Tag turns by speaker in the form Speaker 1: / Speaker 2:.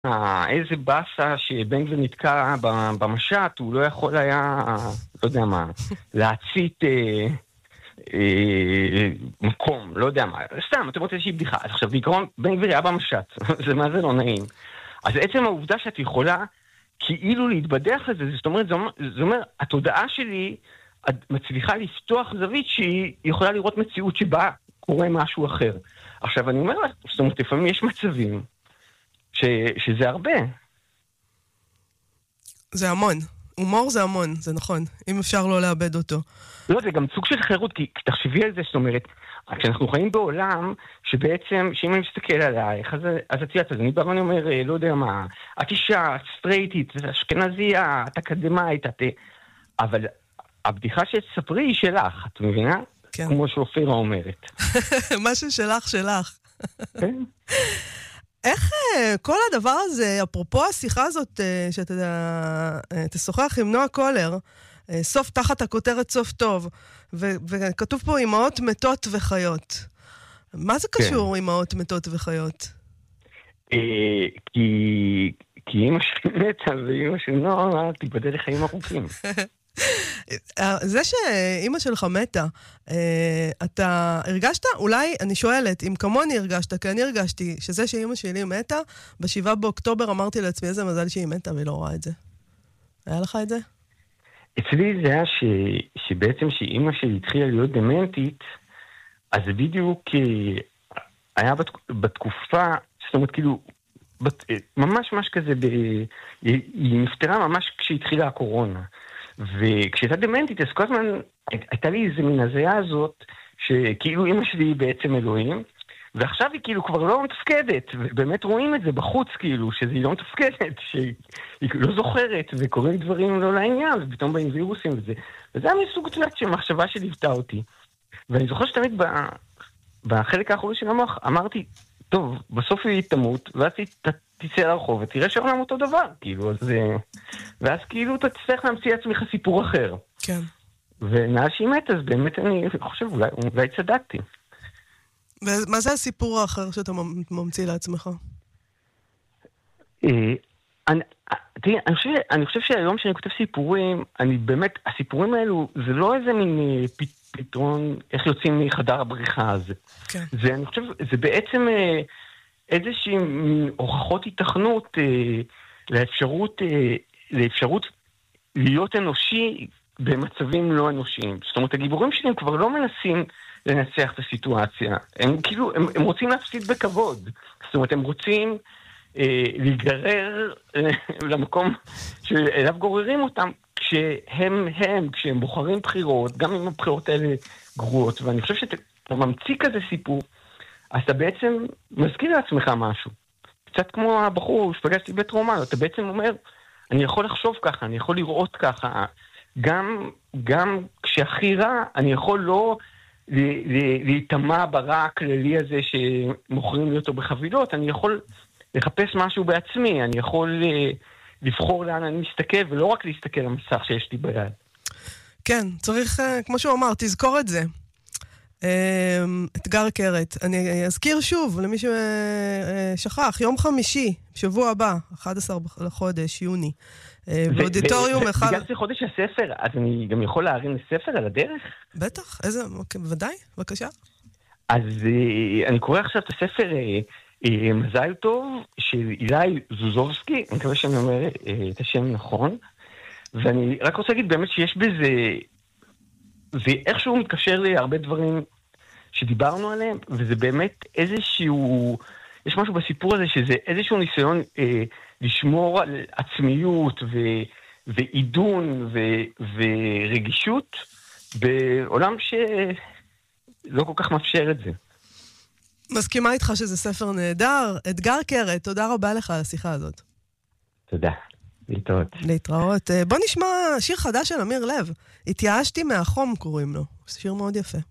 Speaker 1: איזה באסה שבן גביר נתקע במשט, הוא לא יכול היה, לא יודע מה, להצית מקום, לא יודע מה, סתם, אתם רוצים איזושהי בדיחה. אז עכשיו, בעיקרון, בן גביר היה במשט, זה מה זה לא נעים. אז עצם העובדה שאת יכולה כאילו להתבדח לזה, זאת אומרת, זה אומר, התודעה שלי מצליחה לפתוח זווית שהיא יכולה לראות מציאות שבה קורה משהו אחר. עכשיו, אני אומר לך, זאת אומרת, לפעמים יש מצבים שזה הרבה.
Speaker 2: זה המון. הומור זה המון, זה נכון. אם אפשר לא לאבד אותו.
Speaker 1: לא, זה גם סוג של חירות, כי תחשבי על זה, זאת אומרת, כשאנחנו חיים בעולם שבעצם, שאם אני מסתכל עלייך, אז את יודעת, אז אני בא ואני אומר, לא יודע מה, את אישה, את סטרייטית, את אשכנזייה, את אקדמאית, אבל הבדיחה שתספרי היא שלך, את מבינה?
Speaker 2: כן.
Speaker 1: כמו שאופירה אומרת.
Speaker 2: משהו שלך, שלך.
Speaker 1: כן.
Speaker 2: איך כל הדבר הזה, אפרופו השיחה הזאת, שאתה תשוחח עם נועה קולר, סוף תחת הכותרת סוף טוב, וכתוב פה אמהות מתות וחיות. מה זה קשור אמהות מתות וחיות?
Speaker 1: כי אמא שלי מתה ואמא של נועה תיבדל לחיים ארוכים.
Speaker 2: זה שאמא שלך מתה, אתה הרגשת? אולי, אני שואלת, אם כמוני הרגשת, כי אני הרגשתי שזה שאמא שלי מתה, ב7 באוקטובר אמרתי לעצמי איזה מזל שהיא מתה והיא לא רואה את זה. היה לך את זה?
Speaker 1: אצלי זה היה שבעצם שאמא שלי התחילה להיות דמנטית, אז זה בדיוק היה בתקופה, זאת אומרת כאילו, ממש כזה, היא נפטרה ממש כשהתחילה הקורונה. וכשהייתה דמנטית, אז כל הזמן הייתה לי איזה מין הזיה הזאת, שכאילו אמא שלי היא בעצם אלוהים, ועכשיו היא כאילו כבר לא מתפקדת, ובאמת רואים את זה בחוץ כאילו, שהיא לא מתפקדת, שהיא לא זוכרת, וקוראים דברים לא לעניין, ופתאום באים וירוסים וזה. וזה היה מסוג תלת שמחשבה שליוותה אותי. ואני זוכר שתמיד בחלק האחורי של המוח אמרתי, טוב, בסוף היא תמות, ואז היא תצא לרחוב, ותראה שהעולם אותו דבר, כאילו, אז ואז כאילו אתה תצטרך להמציא עצמך סיפור אחר.
Speaker 2: כן.
Speaker 1: ומאז שהיא מת, אז באמת אני חושב, אולי צדקתי.
Speaker 2: ומה זה הסיפור האחר שאתה ממציא לעצמך?
Speaker 1: אני חושב שהיום שאני כותב סיפורים, אני באמת, הסיפורים האלו, זה לא איזה מין פתרון, איך יוצאים מחדר הבריחה הזה.
Speaker 2: כן.
Speaker 1: אני חושב, זה בעצם איזושהי הוכחות התכנות לאפשרות להיות אנושי במצבים לא אנושיים. זאת אומרת, הגיבורים שלי הם כבר לא מנסים לנצח את הסיטואציה. הם כאילו, הם רוצים להפסיד בכבוד. זאת אומרת, הם רוצים להיגרר למקום שאליו גוררים אותם כשהם בוחרים בחירות, גם אם הבחירות האלה גרועות. ואני חושב שאתה ממציא כזה סיפור, אז אתה בעצם מזכיר לעצמך משהו. קצת כמו הבחור שפגשתי בית רומן, אתה בעצם אומר, אני יכול לחשוב ככה, אני יכול לראות ככה, גם כשהכי רע, אני יכול לא להתאמה ברע הכללי הזה שמוכרים לי אותו בחבילות, אני יכול לחפש משהו בעצמי, אני יכול לבחור לאן אני מסתכל, ולא רק להסתכל על המסך שיש לי ביד.
Speaker 2: כן, צריך, כמו שהוא אמר, תזכור את זה. אתגר קרת. אני אזכיר שוב למי ששכח, יום חמישי, שבוע הבא, 11 לחודש, יוני, באודיטוריום אחד...
Speaker 1: בגלל זה חודש הספר, אז אני גם יכול להרים לספר על הדרך?
Speaker 2: בטח, איזה, ודאי, בבקשה.
Speaker 1: אז אני קורא עכשיו את הספר מזל טוב, של אילי זוזובסקי, אני מקווה שאני אומר את השם נכון, ואני רק רוצה להגיד באמת שיש בזה... ואיכשהו מתקשר לי הרבה דברים שדיברנו עליהם, וזה באמת איזשהו, יש משהו בסיפור הזה שזה איזשהו ניסיון לשמור על עצמיות ועידון ורגישות בעולם שלא כל כך מאפשר את זה.
Speaker 2: מסכימה איתך שזה ספר נהדר. אתגר קרת, תודה רבה לך על השיחה הזאת.
Speaker 1: תודה. להתראות.
Speaker 2: בוא נשמע שיר חדש של אמיר לב. התייאשתי מהחום קוראים לו. שיר מאוד יפה.